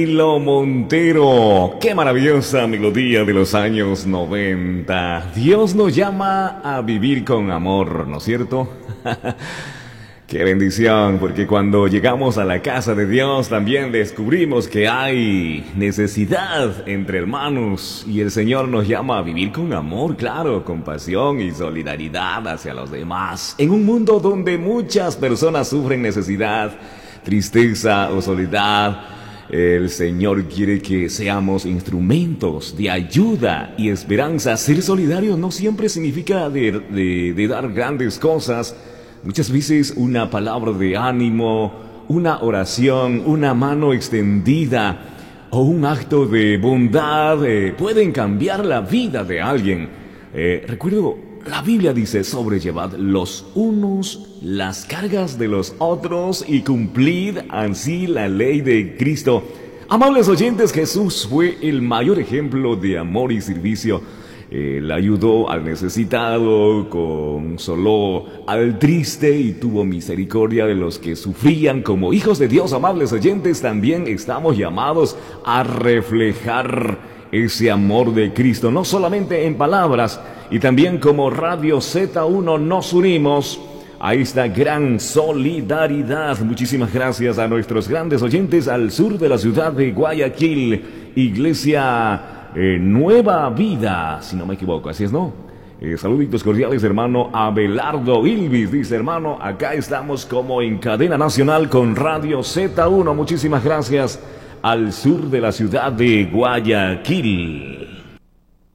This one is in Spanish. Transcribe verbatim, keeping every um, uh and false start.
Lo Montero, qué maravillosa melodía de los años noventa. Dios nos llama a vivir con amor, ¿no es cierto? Qué bendición, porque cuando llegamos a la casa de Dios también descubrimos que hay necesidad entre hermanos y el Señor nos llama a vivir con amor, claro, compasión y solidaridad hacia los demás. En un mundo donde muchas personas sufren necesidad, tristeza o soledad, el Señor quiere que seamos instrumentos de ayuda y esperanza. Ser solidarios no siempre significa de, de, de dar grandes cosas. Muchas veces una palabra de ánimo, una oración, una mano extendida o un acto de bondad eh, pueden cambiar la vida de alguien. Eh, recuerdo, la Biblia dice: sobrellevad los unos las cargas de los otros y cumplid así la ley de Cristo. Amables oyentes, Jesús fue el mayor ejemplo de amor y servicio. Él ayudó al necesitado, consoló al triste y tuvo misericordia de los que sufrían. Como hijos de Dios, amables oyentes, también estamos llamados a reflejar ese amor de Cristo, no solamente en palabras. Y también como Radio Z uno nos unimos a esta gran solidaridad. Muchísimas gracias a nuestros grandes oyentes al sur de la ciudad de Guayaquil, Iglesia Eh, Nueva Vida, si no me equivoco, así es, ¿no? Eh, saluditos cordiales, hermano Abelardo Ilvis, dice: hermano, acá estamos como en cadena nacional con Radio Z uno. Muchísimas gracias al sur de la ciudad de Guayaquil.